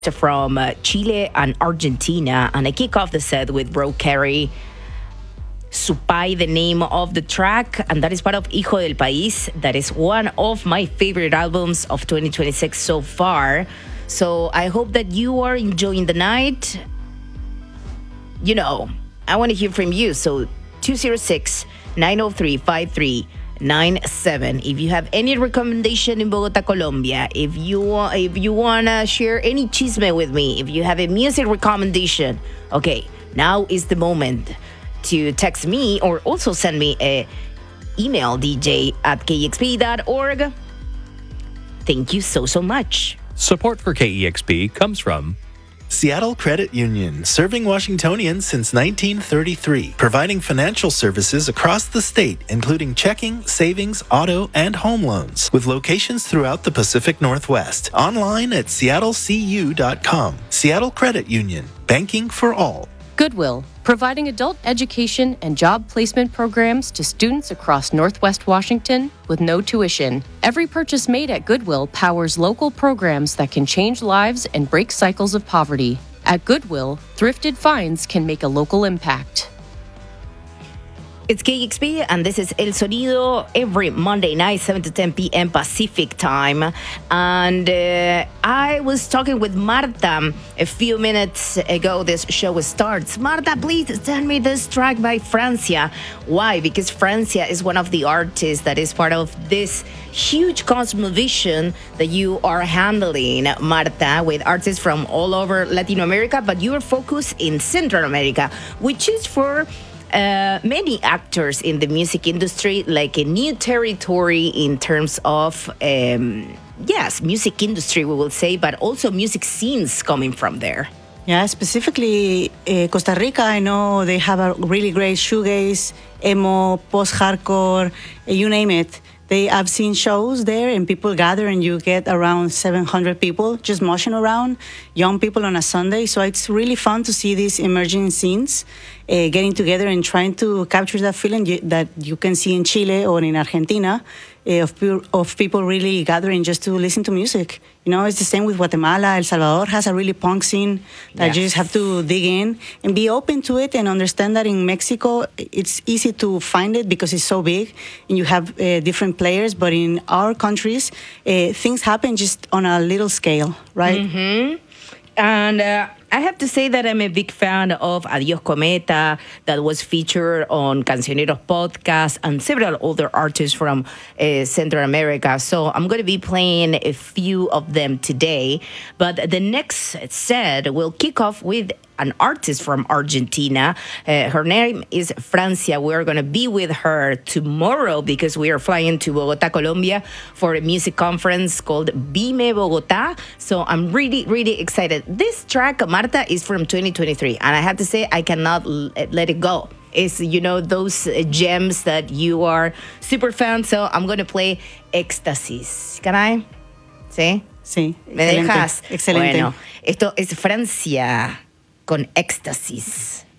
from Chile and Argentina. And I kick off the set with Bro Carey. Supay, the name of the track, and that is part of Hijo del País. That is one of my favorite albums of 2026 so far. So I hope that you are enjoying the night. You know, I want to hear from you. So 206-903-5397. If you have any recommendation in Bogota, Colombia, if you want to share any chisme with me, if you have a music recommendation, okay, now is the moment to text me or also send me a email, dj@kexp.org. Thank you so much. Support for KEXP comes from Seattle Credit Union, serving Washingtonians since 1933, providing financial services across the state, including checking, savings, auto, and home loans, with locations throughout the Pacific Northwest. Online at seattlecu.com. Seattle Credit Union, banking for all. Goodwill, providing adult education and job placement programs to students across Northwest Washington with no tuition. Every purchase made at Goodwill powers local programs that can change lives and break cycles of poverty. At Goodwill, thrifted finds can make a local impact. It's KXP, and this is El Sonido every Monday night, 7 to 10 p.m. Pacific time. And I was talking with Marta a few minutes ago. This show starts. Marta, please send me this track by Francia. Why? Because Francia is one of the artists that is part of this huge cosmovision that you are handling, Marta, with artists from all over Latin America, but you are focused in Central America, which is for many actors in the music industry, like a new territory in terms of, music industry, we will say, but also music scenes coming from there. Yeah, specifically Costa Rica, I know they have a really great shoegaze, emo, post-hardcore, you name it. I've seen shows there and people gather and you get around 700 people just moshing around, young people on a Sunday. So it's really fun to see these emerging scenes getting together and trying to capture that feeling that you can see in Chile or in Argentina of people really gathering just to listen to music. You know, it's the same with Guatemala. El Salvador has a really punk scene that you just have to dig in and be open to it and understand that in Mexico, it's easy to find it because it's so big and you have different players. But in our countries, things happen just on a little scale, right? Mm-hmm. And I have to say that I'm a big fan of Adios Cometa, that was featured on Cancioneros podcast, and several other artists from Central America. So I'm going to be playing a few of them today. But the next set will kick off with an artist from Argentina. Her name is Francia. We're going to be with her tomorrow because we are flying to Bogota, Colombia for a music conference called Bime Bogota. So I'm really excited. This track, Marta, is from 2023. And I have to say, I cannot let it go. It's, those gems that you are super fan. So I'm going to play Éxtasis. Can I? ¿Sí? Sí. ¿Me dejas? Excelente. Bueno, esto es Francia con Éxtasis.